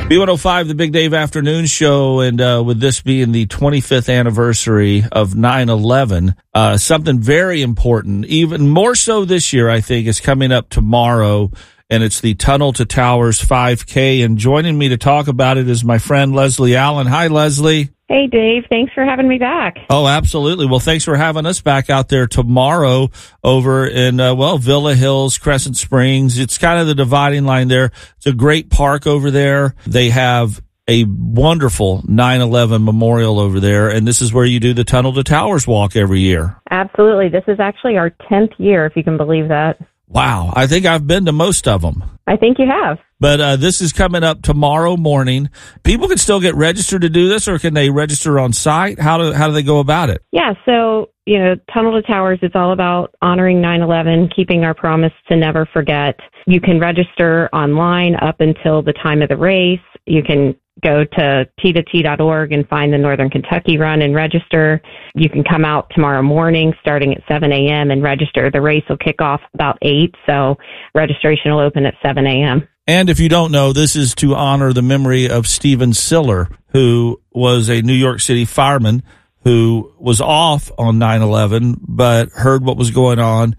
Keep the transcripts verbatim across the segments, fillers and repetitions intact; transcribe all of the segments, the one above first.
B one oh five, the Big Dave Afternoon Show, and uh, with this being the twenty-fifth anniversary of nine eleven, uh, something very important, even more so this year, I think, is coming up tomorrow, and it's the Tunnel to Towers five K, and joining me to talk about it is my friend Leslie Allen. Hi, Leslie. Hey, Dave. Thanks for having me back. Oh, absolutely. Well, thanks for having us back out there tomorrow over in, uh, well, Villa Hills, Crescent Springs. It's kind of the dividing line there. It's a great park over there. They have a wonderful nine eleven memorial over there, and this is where you do the Tunnel to Towers walk every year. Absolutely. This is actually our tenth year, if you can believe that. Wow. I think I've been to most of them. I think you have. But uh, this is coming up tomorrow morning. People can still get registered to do this, or can they register on site? How do how do they go about it? Yeah, so, you know, Tunnel to Towers, it's all about honoring nine eleven, keeping our promise to never forget. You can register online up until the time of the race. You can go to T to T dot org and find the Northern Kentucky Run and register. You can come out tomorrow morning starting at seven a.m. and register. The race will kick off about eight, so registration will open at seven a.m. And if you don't know, this is to honor the memory of Stephen Siller, who was a New York City fireman who was off on nine eleven, but heard what was going on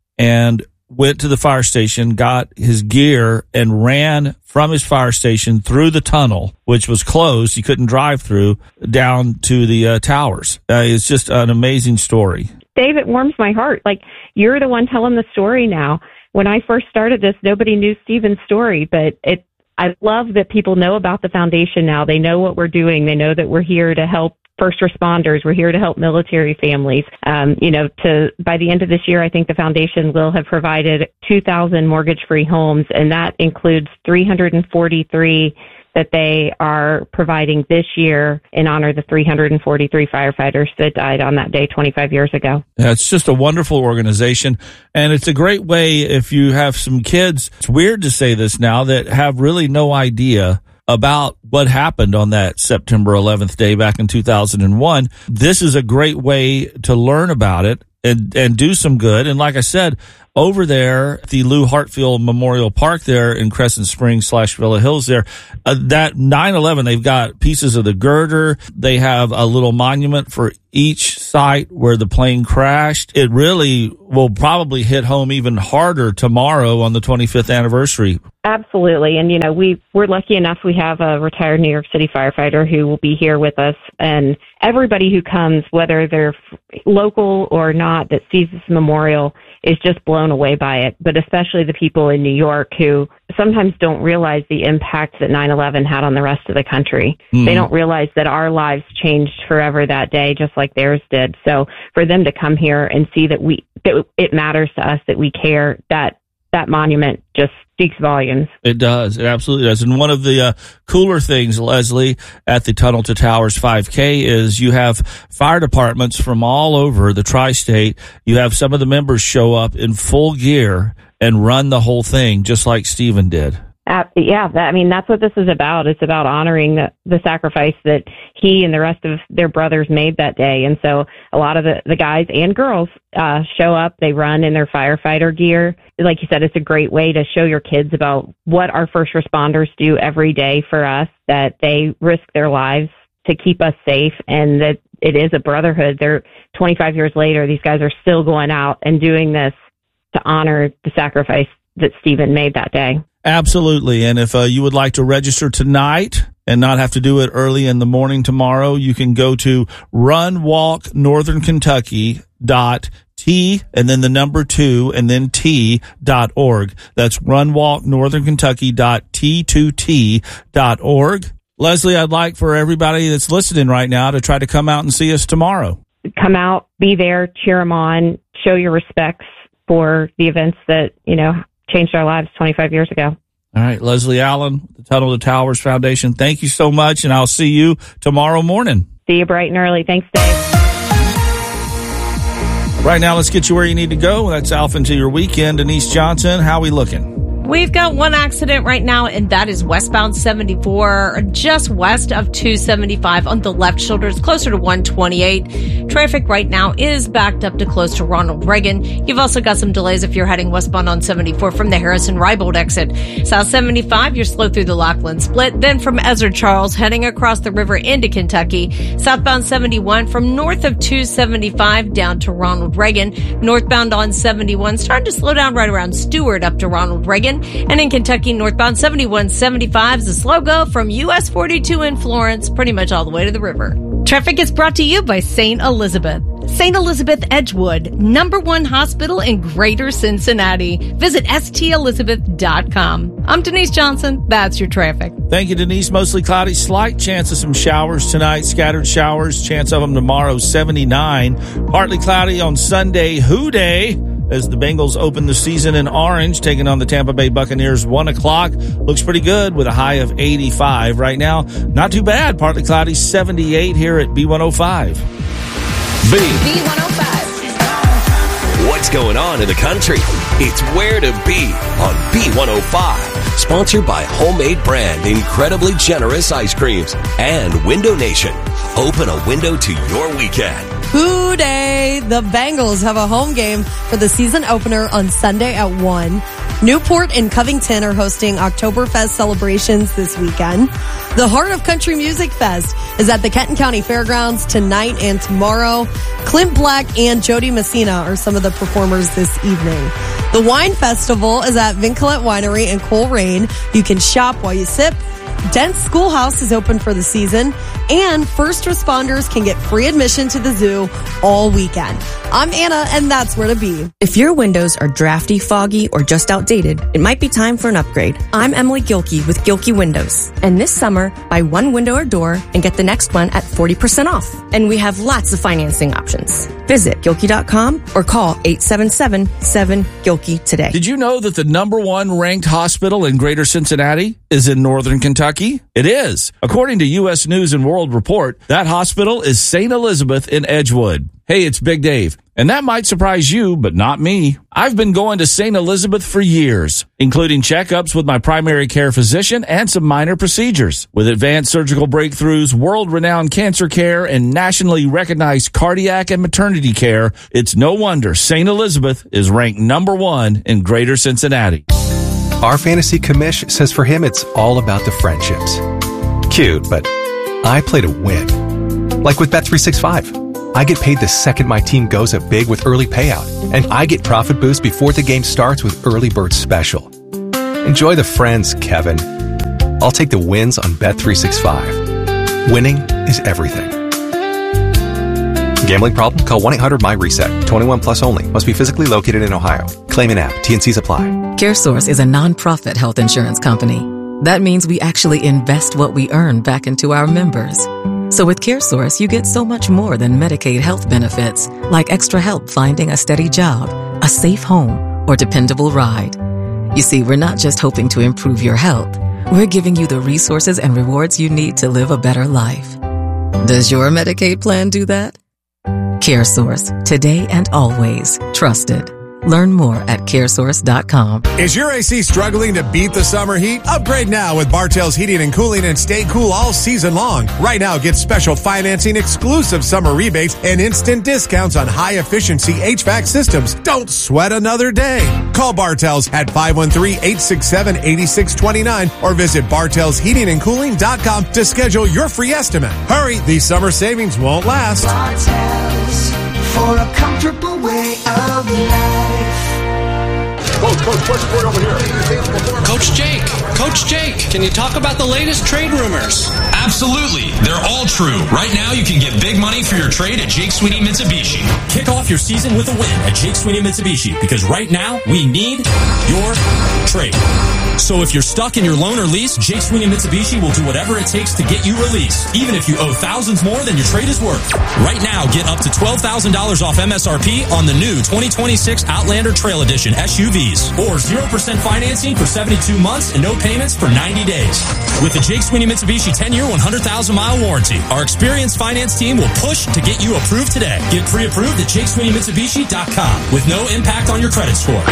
and went to the fire station, got his gear, and ran from his fire station through the tunnel, which was closed. He couldn't drive through, down to the uh, towers. Uh, it's just an amazing story. Dave, it warms my heart. Like, you're the one telling the story now. When I first started this, nobody knew Stephen's story, but it. I love that people know about the foundation now. They know what we're doing. They know that we're here to help first responders. We're here to help military families. Um, you know, to by the end of this year, I think the foundation will have provided two thousand mortgage-free homes, and that includes three hundred forty-three that they are providing this year in honor of the three hundred forty-three firefighters that died on that day twenty-five years ago. Yeah, it's just a wonderful organization, and it's a great way if you have some kids, it's weird to say this now, that have really no idea about what happened on that September eleventh day back in two thousand one. This is a great way to learn about it and, and do some good. And like I said, over there at the Lou Hartfield Memorial Park there in Crescent Springs slash Villa Hills there, uh, that nine eleven, they've got pieces of the girder. They have a little monument for each site where the plane crashed. It really will probably hit home even harder tomorrow on the twenty-fifth anniversary. Absolutely. And, you know, we, we're lucky enough we have a retired New York City firefighter who will be here with us. And everybody who comes, whether they're local or not, that sees this memorial is just blown away by it. But especially the people in New York who sometimes don't realize the impact that nine eleven had on the rest of the country. Mm. They don't realize that our lives changed forever that day, just like theirs did. So for them to come here and see that we that it matters to us, that we care, that that monument just speaks volumes. It does. It absolutely does. And one of the uh, cooler things, Leslie, at the Tunnel to Towers five K is you have fire departments from all over the tri-state. You have some of the members show up in full gear and run the whole thing, just like Stephen did. Uh, yeah, that, I mean, that's what this is about. It's about honoring the, the sacrifice that he and the rest of their brothers made that day. And so a lot of the, the guys and girls uh, show up. They run in their firefighter gear. Like you said, it's a great way to show your kids about what our first responders do every day for us, that they risk their lives to keep us safe, and that it is a brotherhood. They're twenty-five years later, these guys are still going out and doing this to honor the sacrifice that Stephen made that day. Absolutely. And if uh, you would like to register tonight and not have to do it early in the morning tomorrow, you can go to run walk northern kentucky dot T and then the number two and then T dot org. That's run walk northern kentucky dot T two T dot org. Leslie, I'd like for everybody that's listening right now to try to come out and see us tomorrow. Come out, be there, cheer them on, show your respects for the events that, you know, changed our lives twenty-five years ago. All right, Leslie Allen, the Tunnel to Towers Foundation, thank you so much, and I'll see you tomorrow morning. See you bright and early. Thanks, Dave. Right now, let's get you where you need to go. That's off into your weekend. Denise Johnson, how are we looking? We've got one accident right now, and that is westbound seventy-four, just west of two seventy-five on the left shoulder. It's closer to one twenty-eight. Traffic right now is backed up to close to Ronald Reagan. You've also got some delays if you're heading westbound on seventy-four from the Harrison-Rybold exit. South seventy-five, you're slow through the Laughlin split. Then from Ezra Charles, heading across the river into Kentucky. Southbound seventy-one from north of two seventy-five down to Ronald Reagan. Northbound on seventy-one, starting to slow down right around Stewart up to Ronald Reagan. And in Kentucky, northbound seventy-one seventy-five is a slow go from U S forty-two in Florence, pretty much all the way to the river. Traffic is brought to you by Saint Elizabeth. Saint Elizabeth Edgewood, number one hospital in Greater Cincinnati. Visit S T Elizabeth dot com. I'm Denise Johnson. That's your traffic. Thank you, Denise. Mostly cloudy, slight chance of some showers tonight, scattered showers, chance of them tomorrow, seventy-nine. Partly cloudy on Sunday, Who Day, as the Bengals open the season in orange, taking on the Tampa Bay Buccaneers, one o'clock. Looks pretty good with a high of eighty-five. Right now, not too bad. Partly cloudy, seventy-eight here at B one oh five. B. B one oh five. What's going on in the country? It's Where to Be on B one oh five. Sponsored by Homemade Brand Incredibly Generous Ice Creams and Window Nation. Open a window to your weekend. Who Day. The Bengals have a home game for the season opener on Sunday at one. Newport and Covington are hosting Oktoberfest celebrations this weekend. The Heart of Country Music Fest is at the Kenton County Fairgrounds tonight and tomorrow. Clint Black and Jody Messina are some of the performers this evening. The Wine Festival is at Vincolette Winery in Coleraine. You can shop while you sip. Dent Schoolhouse is open for the season, and first responders can get free admission to the zoo all weekend. I'm Anna, and that's Where to Be. If your windows are drafty, foggy, or just outdated, it might be time for an upgrade. I'm Emily Gilkey with Gilkey Windows, and this summer, buy one window or door and get the next one at forty percent off. And we have lots of financing options. Visit Gilkey dot com or call eight seven seven, seven, Gilkey today. Did you know that the number one ranked hospital in Greater Cincinnati is in Northern Kentucky? It is. According to U S News and World Report, that hospital is Saint Elizabeth in Edgewood. Hey, it's Big Dave. And that might surprise you, but not me. I've been going to Saint Elizabeth for years, including checkups with my primary care physician and some minor procedures. With advanced surgical breakthroughs, world-renowned cancer care, and nationally recognized cardiac and maternity care, it's no wonder Saint Elizabeth is ranked number one in Greater Cincinnati. Our fantasy commish says for him it's all about the friendships. Cute, but I play to win. Like with Bet three sixty-five. I get paid the second my team goes up big with early payout, and I get profit boost before the game starts with Early Bird Special. Enjoy the friends, Kevin. I'll take the wins on Bet three sixty-five. Winning is everything. Gambling problem? Call one eight hundred M Y reset. twenty-one plus only. Must be physically located in Ohio. Claim in app. T and C's apply. CareSource is a non-profit health insurance company. That means we actually invest what we earn back into our members. So with CareSource, you get so much more than Medicaid health benefits, like extra help finding a steady job, a safe home, or dependable ride. You see, we're not just hoping to improve your health. We're giving you the resources and rewards you need to live a better life. Does your Medicaid plan do that? CareSource, today and always trusted. Learn more at caresource dot com. Is your A C struggling to beat the summer heat? Upgrade now with Bartell's Heating and Cooling and stay cool all season long. Right now, get special financing, exclusive summer rebates, and instant discounts on high-efficiency H V A C systems. Don't sweat another day. Call Bartell's at five one three, eight six seven, eight six two nine or visit bartells heating and cooling dot com to schedule your free estimate. Hurry, these summer savings won't last. Bartell's, for a comfortable way of life. Coach, Coach, push it over here. Coach Jake, Coach Jake, can you talk about the latest trade rumors? Absolutely. They're all true. Right now, you can get big money for your trade at Jake Sweeney Mitsubishi. Kick off your season with a win at Jake Sweeney Mitsubishi, because right now, we need your trade. So if you're stuck in your loan or lease, Jake Sweeney Mitsubishi will do whatever it takes to get you released, even if you owe thousands more than your trade is worth. Right now, get up to twelve thousand dollars off M S R P on the new twenty twenty-six Outlander Trail Edition S U Vs, or zero percent financing for seventy-two months and no payments for ninety days. With the Jake Sweeney Mitsubishi ten-year, one hundred thousand mile warranty, our experienced finance team will push to get you approved today. Get pre-approved at jake sweeney mitsubishi dot com with no impact on your credit score.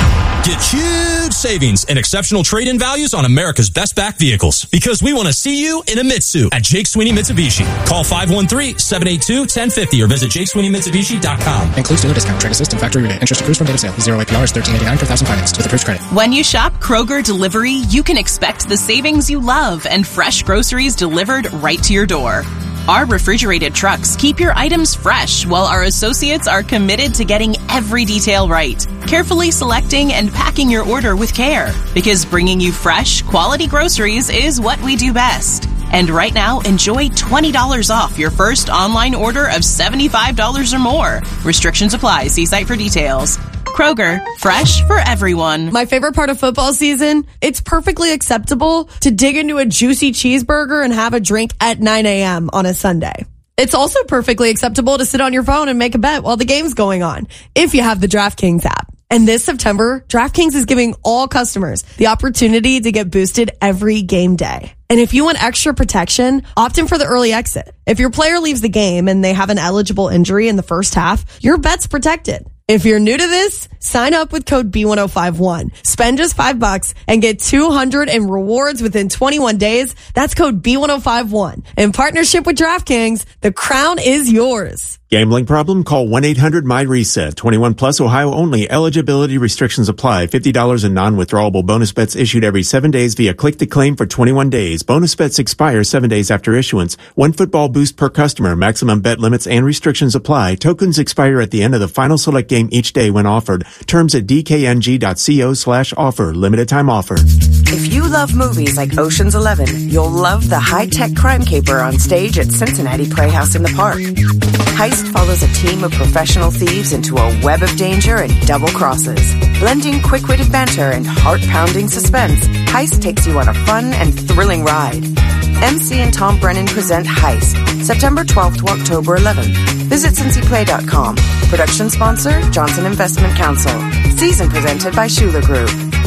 Get huge savings and exceptional trade-in values on America's best back vehicles. Because we want to see you in a Mitsu at Jake Sweeney Mitsubishi. Call five one three, seven eight two, one zero five zero or visit jake sweeney mitsubishi dot com. Includes dealer discount, trade assist, and factory rebate. Interest accrues from date of sale. Zero A P R is thirteen eighty-nine per thousand financed with approved credit. When you shop Kroger Delivery, you can expect the savings you love and fresh groceries delivered right to your door. Our refrigerated trucks keep your items fresh, while our associates are committed to getting every detail right, carefully selecting and packing your order with care. Because bringing you fresh, quality groceries is what we do best. And right now, enjoy twenty dollars off your first online order of seventy-five dollars or more. Restrictions apply. See site for details. Kroger, fresh for everyone. My favorite part of football season, it's perfectly acceptable to dig into a juicy cheeseburger and have a drink at nine a.m. on a Sunday. It's also perfectly acceptable to sit on your phone and make a bet while the game's going on, if you have the DraftKings app. And this September, DraftKings is giving all customers the opportunity to get boosted every game day. And if you want extra protection, opt in for the early exit. If your player leaves the game and they have an eligible injury in the first half, your bet's protected. If you're new to this, sign up with code B one oh five one. Spend just five bucks and get two hundred in rewards within twenty-one days. That's code B one oh five one. In partnership with DraftKings, the crown is yours. Gambling problem? Call one eight hundred M Y reset. twenty-one plus, Ohio only. Eligibility restrictions apply. fifty dollars in non-withdrawable bonus bets issued every seven days via click to claim for twenty-one days. Bonus bets expire seven days after issuance. One football boost per customer. Maximum bet limits and restrictions apply. Tokens expire at the end of the final select game each day when offered. Terms at dkng.co slash offer. Limited time offer. If you love movies like Ocean's Eleven, you'll love the high-tech crime caper on stage at Cincinnati Playhouse in the Park. Heist follows a team of professional thieves into a web of danger and double crosses. Blending quick-witted banter and heart-pounding suspense, Heist takes you on a fun and thrilling ride. M C and Tom Brennan present Heist, September twelfth to October eleventh. Visit cincy play dot com. Production sponsor, Johnson Investment Council. Season presented by Schuler Group.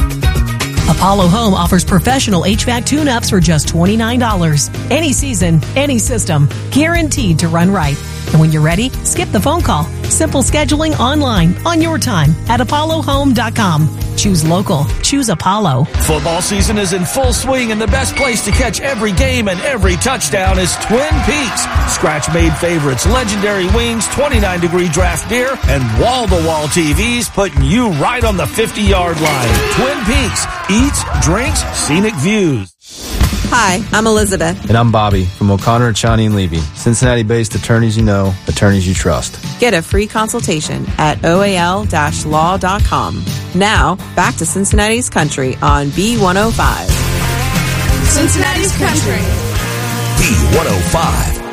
Apollo Home offers professional H V A C tune-ups for just twenty-nine dollars. Any season, any system, guaranteed to run right. And when you're ready, skip the phone call. Simple scheduling online, on your time, at apollo home dot com. Choose local. Choose Apollo. Football season is in full swing, and the best place to catch every game and every touchdown is Twin Peaks. Scratch-made favorites, legendary wings, twenty-nine degree draft beer, and wall-to-wall T Vs putting you right on the fifty-yard line. Twin Peaks. Eats, drinks, scenic views. Hi, I'm Elizabeth. And I'm Bobby from O'Connor, Chani, and Levy. Cincinnati-based attorneys you know, attorneys you trust. Get a free consultation at O A L law dot com. Now, back to Cincinnati's Country on B one oh five. Cincinnati's Country. B one oh five.